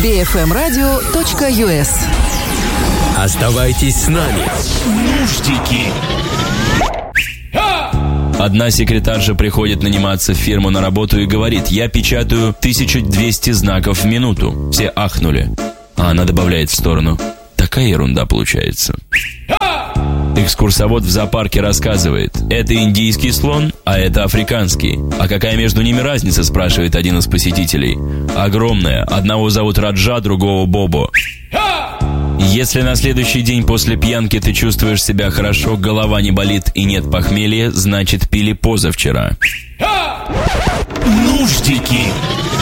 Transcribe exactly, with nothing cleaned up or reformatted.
би эф эм радио точка ю эс. Оставайтесь с нами. Нуждики. Одна секретарша приходит наниматься в фирму на работу и говорит: я печатаю тысячу двести знаков в минуту. Все ахнули. А она добавляет в сторону: такая ерунда получается. Экскурсовод в зоопарке рассказывает: это индийский слон, а это африканский. А какая между ними разница, спрашивает один из посетителей. Огромная. Одного зовут Раджа, другого Бобо. Если на следующий день после пьянки ты чувствуешь себя хорошо, голова не болит и нет похмелья, значит пили позавчера. Нуждики.